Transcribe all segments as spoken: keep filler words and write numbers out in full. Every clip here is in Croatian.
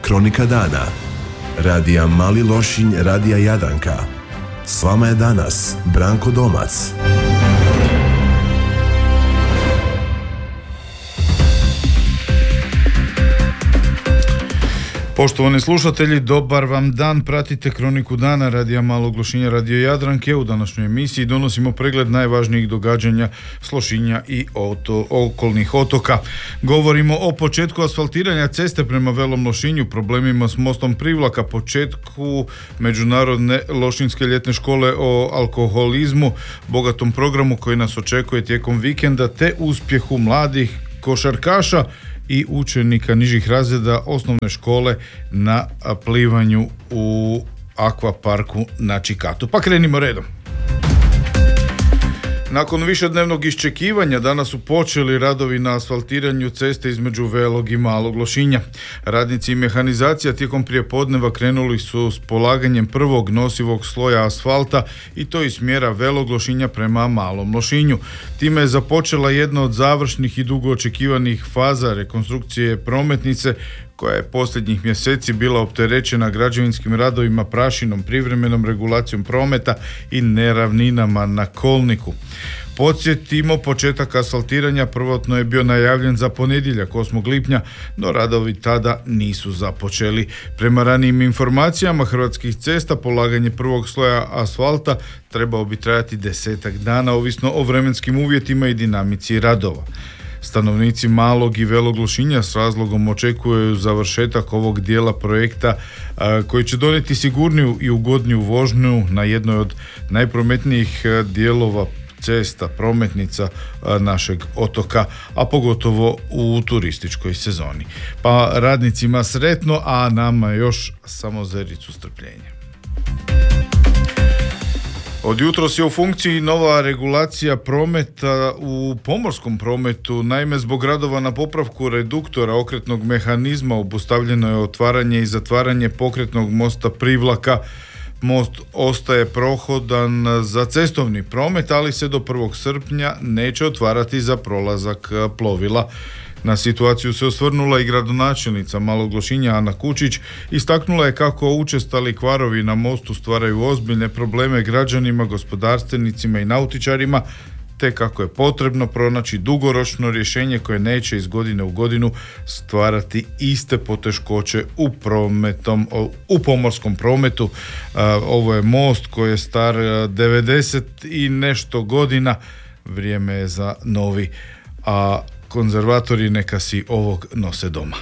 Kronika dana. Radija Mali Lošinj, Radija Jadranka. S vama je danas Branko Domac. Poštovani slušatelji, dobar vam dan. Pratite Kroniku dana Radija Malog Lošinja, Radio Jadranke. U današnjoj emisiji donosimo pregled najvažnijih događanja s Lošinja i oto, okolnih otoka. Govorimo o početku asfaltiranja ceste prema Velom Lošinju, problemima s mostom Privlaka, početku Međunarodne lošinjske ljetne škole o alkoholizmu, bogatom programu koji nas očekuje tijekom vikenda, te uspjehu mladih košarkaša i učenika nižih razreda osnovne škole na plivanju u akvaparku na Čikatu. Pa krenimo redom. Nakon višednevnog iščekivanja danas su počeli radovi na asfaltiranju ceste između Velog i Malog Lošinja. Radnici i mehanizacija tijekom prijepodneva krenuli su s polaganjem prvog nosivog sloja asfalta i to iz smjera Velog Lošinja prema Malom Lošinju. Time je započela jedna od završnih i dugo očekivanih faza rekonstrukcije prometnice koja je posljednjih mjeseci bila opterećena građevinskim radovima, prašinom, privremenom regulacijom prometa i neravninama na kolniku. Podsjetimo, početak asfaltiranja prvotno je bio najavljen za ponedjeljak osmog lipnja, no radovi tada nisu započeli. Prema ranijim informacijama Hrvatskih cesta, polaganje prvog sloja asfalta trebao bi trajati desetak dana, ovisno o vremenskim uvjetima i dinamici radova. Stanovnici Malog i Velog Lošinja s razlogom očekuju završetak ovog dijela projekta a, koji će donijeti sigurniju i ugodniju vožnju na jednoj od najprometnijih dijelova cesta, prometnica a, našeg otoka, a pogotovo u turističkoj sezoni. Pa radnicima sretno, a nama još samo zericu strpljenja. Od jutros je u funkciji nova regulacija prometa u pomorskom prometu. Naime, zbog radova na popravku reduktora okretnog mehanizma obustavljeno je otvaranje i zatvaranje pokretnog mosta Privlaka. Most ostaje prohodan za cestovni promet, ali se do prvog srpnja neće otvarati za prolazak plovila. Na situaciju se osvrnula i gradonačelnica Malog Lošinja Ana Kučić. Istaknula je kako učestali kvarovi na mostu stvaraju ozbiljne probleme građanima, gospodarstvenicima i nautičarima, te kako je potrebno pronaći dugoročno rješenje koje neće iz godine u godinu stvarati iste poteškoće u prometom, u pomorskom prometu. Ovo je most koji je star devedeset i nešto godina. Vrijeme je za novi, a konzervatori neka si ovog nose doma.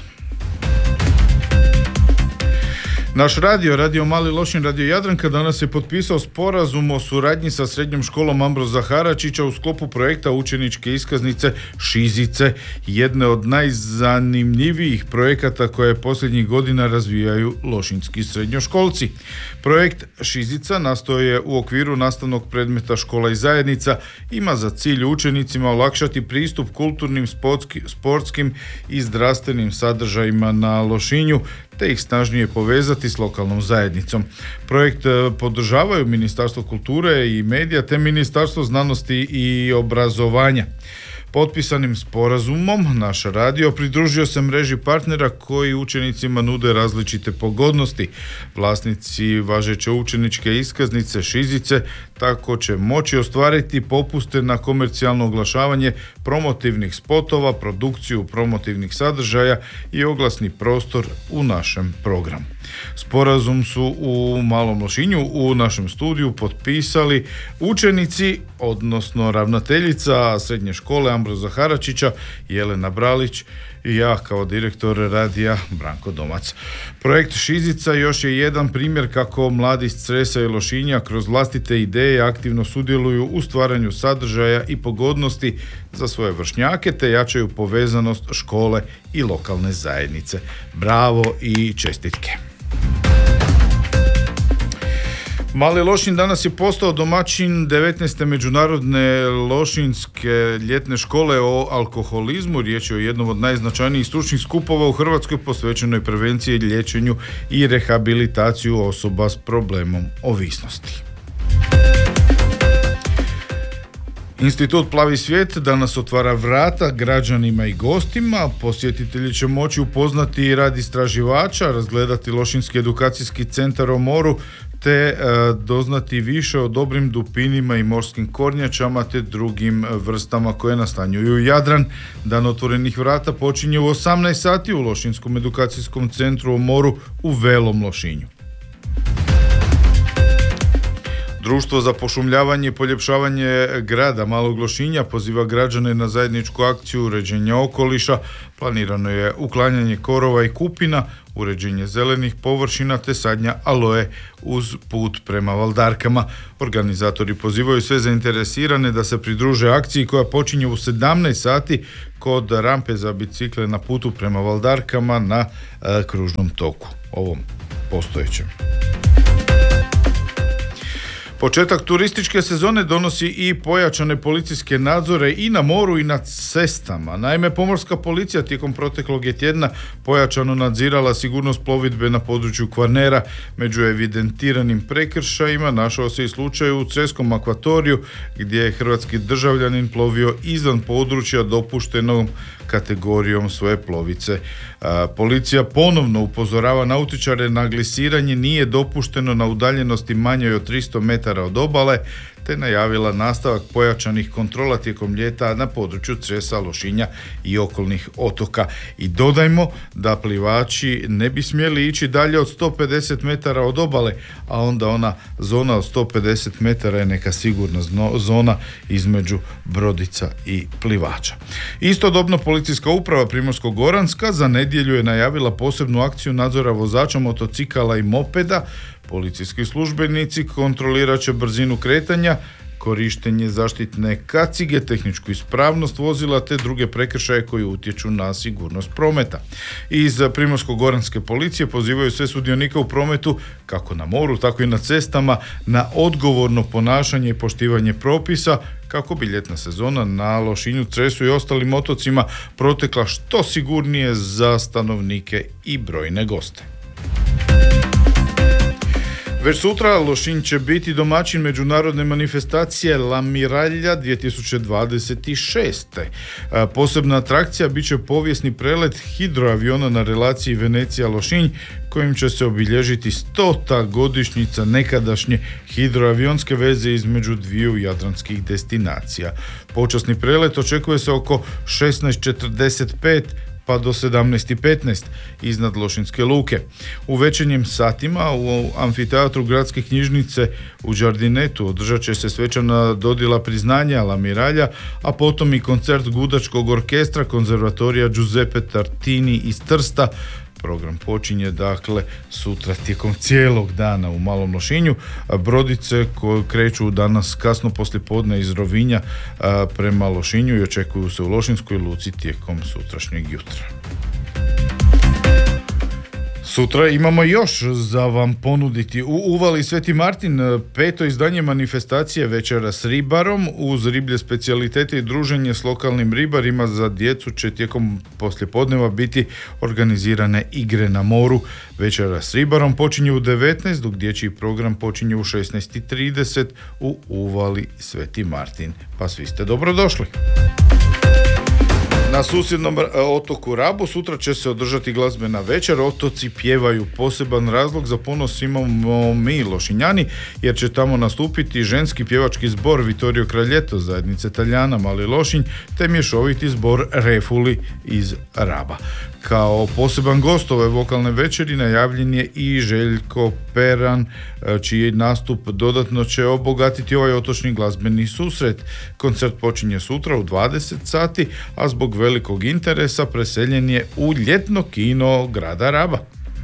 Naš radio, Radio Mali Lošinj, Radio Jadranka, danas je potpisao sporazum o suradnji sa srednjom školom Ambroza Haračića u sklopu projekta učeničke iskaznice Šizice, jedne od najzanimljivijih projekata koje posljednjih godina razvijaju lošinjski srednjoškolci. Projekt Šizica nastao je u okviru nastavnog predmeta Škola i zajednica, ima za cilj učenicima olakšati pristup kulturnim, sportskim i zdravstvenim sadržajima na Lošinju, te ih snažnije povezati s lokalnom zajednicom. Projekt podržavaju Ministarstvo kulture i medija te Ministarstvo znanosti i obrazovanja. Potpisanim sporazumom naš radio pridružio se mreži partnera koji učenicima nude različite pogodnosti. Vlasnici važeće učeničke iskaznice Šizice tako će moći ostvariti popuste na komercijalno oglašavanje promotivnih spotova, produkciju promotivnih sadržaja i oglasni prostor u našem programu. Sporazum su u Malom Lošinju u našem studiju potpisali učenici, odnosno ravnateljica srednje škole Ambroza Haračića Jelena Bralić i ja kao direktor radija Branko Domac. Projekt Šizica još je jedan primjer kako mladi iz Cresa i Lošinja kroz vlastite ideje aktivno sudjeluju u stvaranju sadržaja i pogodnosti za svoje vršnjake te jačaju povezanost škole i lokalne zajednice. Bravo i čestitke! Mali Lošinj danas je postao domaćin devetnaeste Međunarodne lošinjske ljetne škole o alkoholizmu. Riječ je o jednom od najznačajnijih stručnih skupova u Hrvatskoj posvećenoj prevenciji, liječenju i rehabilitaciju osoba s problemom ovisnosti. Institut Plavi svijet danas otvara vrata građanima i gostima. Posjetitelji će moći upoznati rad istraživača, razgledati Lošinjski edukacijski centar o moru, te e, doznati više o dobrim dupinima i morskim kornjačama te drugim vrstama koje nastanjuju Jadran. Dan otvorenih vrata počinje u osamnaest sati u Lošinjskom edukacijskom centru o moru u Velom Lošinju. Društvo za pošumljavanje i poljepšavanje grada Malog Lošinja poziva građane na zajedničku akciju uređenja okoliša. Planirano je uklanjanje korova i kupina, uređenje zelenih površina te sadnja aloe uz put prema Valdarkama. Organizatori pozivaju sve zainteresirane da se pridruže akciji koja počinje u sedamnaest sati kod rampe za bicikle na putu prema Valdarkama na e, kružnom toku, ovom postojećem. Početak turističke sezone donosi i pojačane policijske nadzore i na moru i na cestama. Naime, pomorska policija tijekom proteklog je tjedna pojačano nadzirala sigurnost plovidbe na području Kvarnera. Među evidentiranim prekršajima našao se i slučaj u Creskom akvatoriju gdje je hrvatski državljanin plovio izvan područja dopuštenom kategorijom svoje plovice. A, policija ponovno upozorava nautičare na glisiranje nije dopušteno na udaljenosti manjoj od tristo metara od obale, te najavila nastavak pojačanih kontrola tijekom ljeta na području Cresa, Lošinja i okolnih otoka. I dodajmo da plivači ne bi smjeli ići dalje od sto pedeset metara od obale, a onda ona zona od sto pedeset metara je neka sigurna zona između brodica i plivača. Istodobno policijska uprava Primorsko-goranska za nedjelju je najavila posebnu akciju nadzora vozača motocikala i mopeda. Policijski službenici kontrolirat će brzinu kretanja, korištenje zaštitne kacige, tehničku ispravnost vozila te druge prekršaje koji utječu na sigurnost prometa. Iz Primorsko-goranske policije pozivaju sve sudionike u prometu, kako na moru, tako i na cestama, na odgovorno ponašanje i poštivanje propisa, kako bi ljetna sezona na Lošinju, Cresu i ostalim otocima protekla što sigurnije za stanovnike i brojne goste. Već sutra Lošinj će biti domaćin međunarodne manifestacije La Miraglia dvije tisuće dvadeset šest. Posebna atrakcija bit će povijesni prelet hidroaviona na relaciji Venecija-Lošinj, kojim će se obilježiti stota godišnjica nekadašnje hidroavionske veze između dviju jadranskih destinacija. Počasni prelet očekuje se oko šesnaest četrdeset pet pa do sedamnaest petnaest iznad Lošinjske luke. U večernjim satima u amfiteatru Gradske knjižnice u Đardinetu održat će se svečana dodjela priznanja La Miraglia, a potom i koncert gudačkog orkestra konzervatorija Giuseppe Tartini iz Trsta. Program počinje dakle sutra tijekom cijelog dana u Malom Lošinju. Brodice koje kreću danas kasno poslijepodne iz Rovinja a, prema Lošinju i očekuju se u Lošinjskoj luci tijekom sutrašnjeg jutra. Sutra imamo još za vam ponuditi. U Uvali Sveti Martin peto izdanje manifestacije Večera s ribarom uz riblje specijalitete i druženje s lokalnim ribarima za djecu će tijekom poslijepodneva biti organizirane igre na moru. Večera s ribarom počinje u devetnaest, dok dječji program počinje u šesnaest trideset u Uvali Sveti Martin. Pa svi ste dobrodošli. Na susjednom otoku Rabu sutra će se održati glazbena večer. Otoci pjevaju. Poseban razlog za ponos imamo mi Lošinjani, jer će tamo nastupiti ženski pjevački zbor Vittorio Kraljeto zajednice Taljana Mali Lošinj te mješoviti zbor Refuli iz Raba. Kao poseban gost ove vokalne večeri najavljen je i Željko Peran, čiji nastup dodatno će obogatiti ovaj otočni glazbeni susret. Koncert počinje sutra u dvadeset sati, a zbog velikog interesa preseljen je u ljetno kino grada Raba.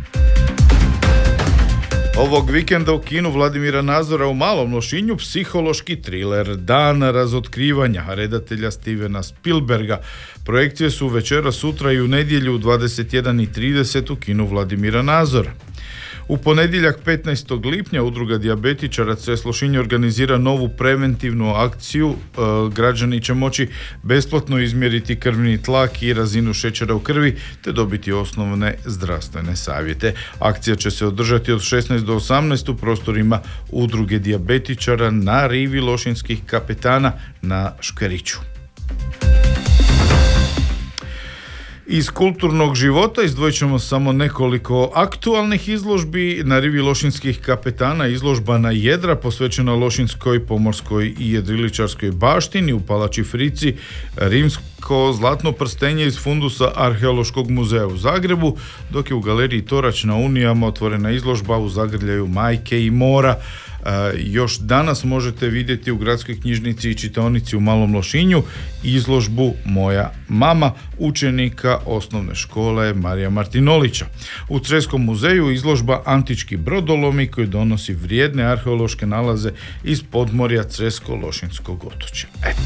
Ovog vikenda u kinu Vladimira Nazora u Malom Lošinju psihološki triler Dan razotkrivanja redatelja Stevena Spielberga. Projekcije su večera, sutra i u nedjelju u dvadeset jedan trideset u kinu Vladimira Nazora. U ponedjeljak petnaestog lipnja Udruga dijabetičara Cres Lošinj organizira novu preventivnu akciju. E, građani će moći besplatno izmjeriti krvni tlak i razinu šećera u krvi te dobiti osnovne zdravstvene savjete. Akcija će se održati od šesnaest do osamnaest u prostorima Udruge dijabetičara na rivi Lošinjskih kapetana na Škveriću. Iz kulturnog života izdvojit ćemo samo nekoliko aktualnih izložbi. Na rivi Lošinjskih kapetana izložba na jedra posvećena Lošinjskoj, pomorskoj i jedriličarskoj baštini u Palači Frici, rimsko zlatno prstenje iz fundusa Arheološkog muzeja u Zagrebu, dok je u galeriji Torač na Unijama otvorena izložba u zagrljaju Majke i mora. E, još danas možete vidjeti u gradskoj knjižnici i čitaonici u Malom Lošinju izložbu Moja mama učenika osnovne škole Marija Martinolića. U Creskom muzeju izložba Antički brodolomi koji donosi vrijedne arheološke nalaze iz podmorja Cresko-Lošinjskog otočja. Eto.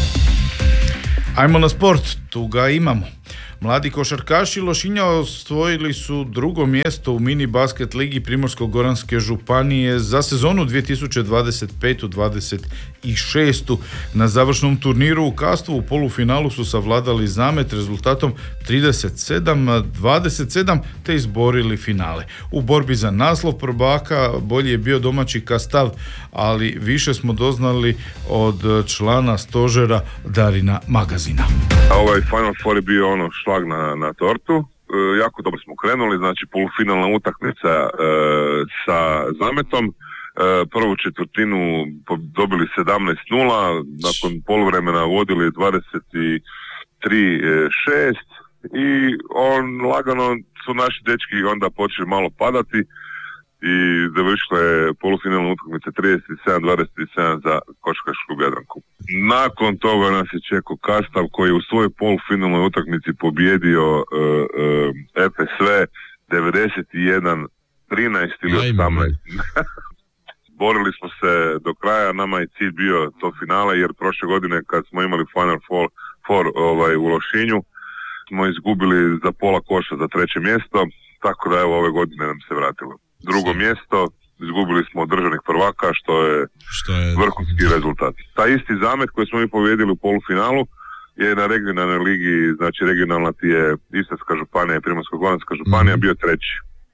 Ajmo na sport, tu ga imamo. Mladi košarkaši Lošinja osvojili su drugo mjesto u mini basket ligi Primorsko-goranske županije za sezonu dvije tisuće dvadeset pete dvadeset šeste. Na završnom turniru u Kastvu u polufinalu su savladali Zamet rezultatom trideset sedam dvadeset sedam te izborili finale. U borbi za naslov prvaka bolji je bio domaći Kastav, ali više smo doznali od člana stožera Darina Magazina. Ovaj Final Four je bio ono šlag na, na tortu. E, jako dobro smo krenuli, znači polufinalna utakmica e, sa Zametom. E, prvu četvrtinu dobili sedamnaest nula, nakon poluvremena vodili dvadeset tri šest i on lagano su naši dečki onda počeli malo padati i završila je polufinalna utakmica trideset sedam dvadeset sedam za košarkašku Jadranku. Nakon toga nas je čekao Kastav koji je u svojoj polufinalnoj utakmici pobjedio uh, uh, F S V devedeset jedan trinaest ili osamnaest. Borili smo se do kraja, nama je cilj bio to finale jer prošle godine kad smo imali Final Four, four ovaj, u Lošinju smo izgubili za pola koša za treće mjesto, tako da evo ove godine nam se vratilo. Drugo mjesto, izgubili smo od državnih prvaka, što je, što je vrhunski rezultat. Ta isti Zamet koji smo mi pobjedili u polufinalu je na regionalnoj ligi, znači regionalna ti je Istarska županija i Primorsko-goranska županija, mm-hmm. bio treći.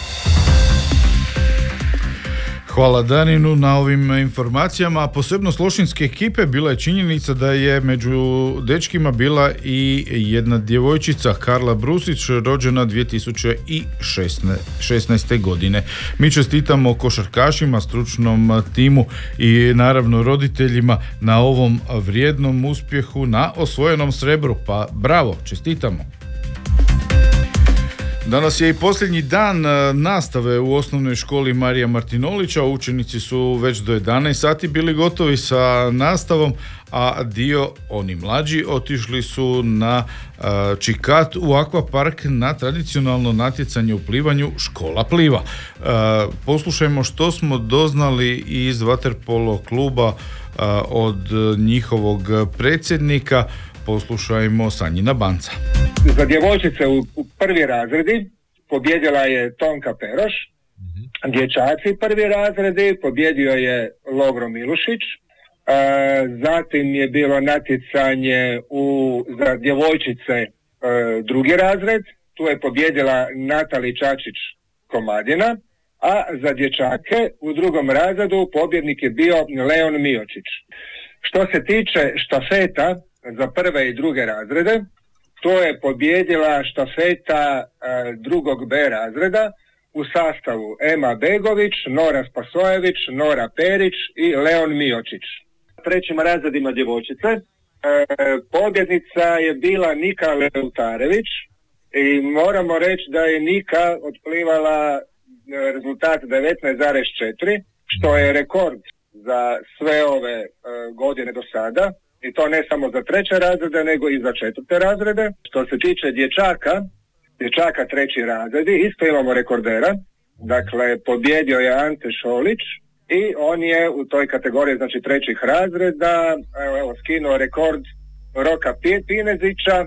Hvala Daninu na ovim informacijama, a posebnost lošinjske ekipe bila je činjenica da je među dečkima bila i jedna djevojčica, Karla Brusić, rođena dvije tisuće šesnaeste. godine. Mi čestitamo košarkašima, stručnom timu i naravno roditeljima na ovom vrijednom uspjehu, na osvojenom srebru, pa bravo, čestitamo. Danas je i posljednji dan nastave u osnovnoj školi Marija Martinolića. Učenici su već do jedanaest sati bili gotovi sa nastavom, a dio, oni mlađi, otišli su na uh, Čikat u akvapark na tradicionalno natjecanje u plivanju Škola pliva. Uh, poslušajmo što smo doznali iz vaterpolo kluba uh, od njihovog predsjednika. Poslušajmo Sanjina Banca. Za djevojčice u, u prvi razredi pobjedila je Tonka Peroš, mm-hmm. dječaci prvi razredi pobjedio je Lovro Milušić, e, zatim je bilo natjecanje u, za djevojčice e, drugi razred, tu je pobjedila Natali Čačić Komadina, a za dječake u drugom razredu pobjednik je bio Leon Miočić. Što se tiče štafeta za prve i druge razrede, to je pobjedila štafeta e, drugog B razreda u sastavu Ema Begović, Nora Spasojević, Nora Perić i Leon Miočić. Trećim razredima djevojčice e, pobjednica je bila Nika Leutarević i moramo reći da je Nika otplivala rezultat devetnaest zarez četiri, što je rekord za sve ove e, godine do sada. I to ne samo za treće razrede, nego i za četvrte razrede. Što se tiče dječaka, dječaka treći razredi, isto imamo rekordera. Dakle, pobjedio je Ante Šolić i on je u toj kategoriji, znači trećih razreda, evo, evo skinuo rekord Roka Pinezića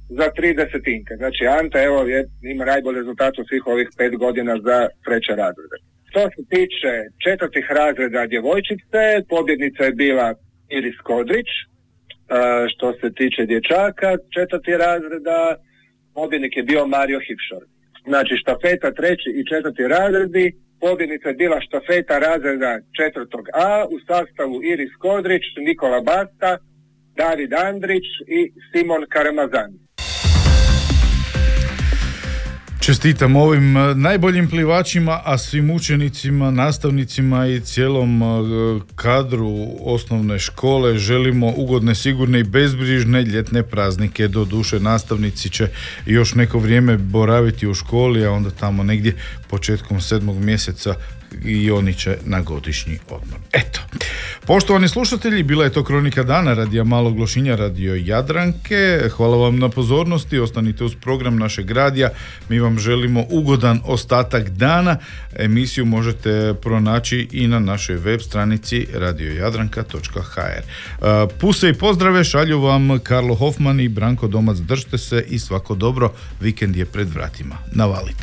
za tri desetinke. Znači Ante evo je, ima najbolji rezultat u svih ovih pet godina za treće razrede. Što se tiče četvrtih razreda djevojčice, pobjednica je bila Iris Kodrić. Što se tiče dječaka četvrtih razreda, pobjednik je bio Mario Hipšor. Znači štafeta treći i četvrti razredi, pobjednica je bila štafeta razreda četvrtog A u sastavu Iris Kodrić, Nikola Basta, David Andrić i Simon Karamazan. Čestitam ovim najboljim plivačima, a svim učenicima, nastavnicima i cijelom kadru osnovne škole želimo ugodne, sigurne i bezbrižne ljetne praznike. Do duše nastavnici će još neko vrijeme boraviti u školi, a onda tamo negdje početkom sedmog mjeseca i oni će na godišnji odmor. Eto, poštovani slušatelji, bila je to Kronika dana Radija Malog Lošinja, Radio Jadranke. Hvala vam na pozornosti, ostanite uz program našeg radija. Mi vam želimo ugodan ostatak dana. Emisiju možete pronaći i na našoj web stranici radio jadranka točka ha er. Puse i pozdrave šalju vam Karlo Hofman i Branko Domac. Držite se i svako dobro, vikend je pred vratima. Navalite.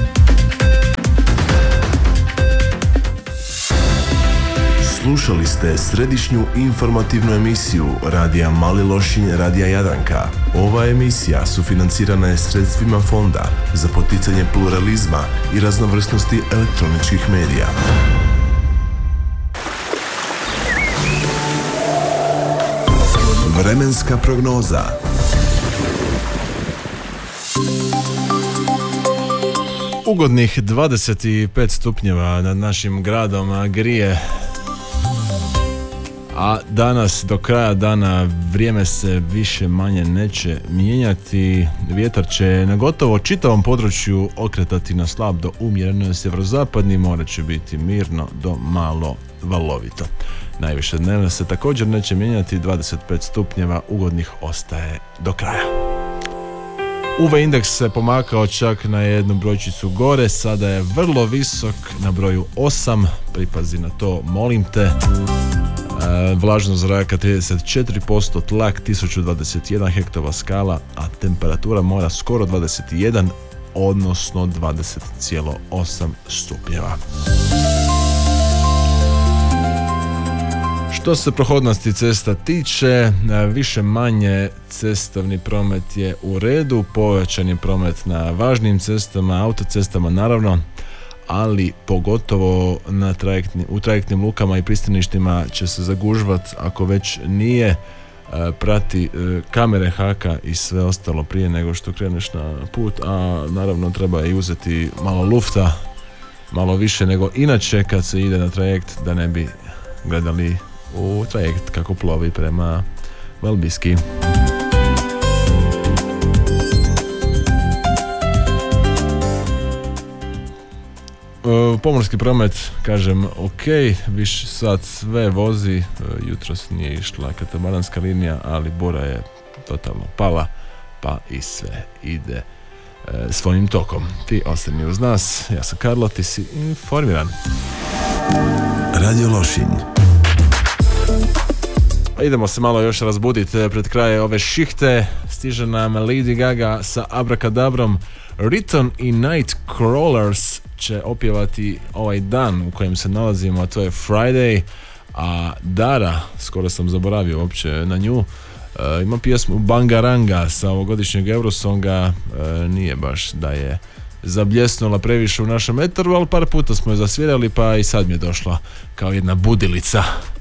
Slušali ste središnju informativnu emisiju Radija Mali Lošinj, Radija Jadranka. Ova emisija sufinancirana je sredstvima Fonda za poticanje pluralizma i raznovrsnosti elektroničkih medija. Vremenska prognoza. Ugodnih dvadeset pet stupnjeva nad našim gradom grije. A danas do kraja dana vrijeme se više manje neće mijenjati. Vjetar će na gotovo čitavom području okretati na slab do umjereno sjeverozapadni, more će biti mirno do malo valovito. Najviše dnevno se također neće mijenjati, dvadeset pet stupnjeva ugodnih ostaje do kraja. U ve indeks se pomakao čak na jednu brojčicu gore, sada je vrlo visok na broju osam, pripazi na to, molim te. Vlažnost zraka trideset četiri posto, tlak tisuću dvadeset jedan hektopaskala, a temperatura mora skoro dvadeset jedan, odnosno dvadeset zarez osam stupnjeva. Što se prohodnosti cesta tiče, više manje cestovni promet je u redu, povećan je promet na važnim cestama, autocestama naravno, ali pogotovo na trajektni, u trajektnim lukama i pristaništima će se zagužvat, ako već nije, prati kamere haka i sve ostalo prije nego što kreneš na put, a naravno treba i uzeti malo lufta, malo više nego inače kad se ide na trajekt, da ne bi gledali u trajekt kako plovi prema Valbiski. Pomorski promet, kažem, ok, više sad sve vozi, jutros nije išla katamaranska linija, ali bura je totalno pala, pa i sve ide e, svojim tokom. Ti ostani uz nas, ja sam Karlo, ti si informiran. Radio Lošinj. Idemo se malo još razbuditi pred kraje ove šihte. Stiže nam Lady Gaga sa Abracadabrom. Riton i Nightcrawlers će opjevati ovaj dan u kojem se nalazimo, a to je Friday. A Dara, skoro sam zaboravio uopće na nju, uh, ima pjesmu Bangaranga sa ovogodišnjeg Eurosonga. Uh, nije baš da je zabljesnula previše u našem etaru, ali par puta smo je zasvirali, pa i sad mi je došla kao jedna budilica.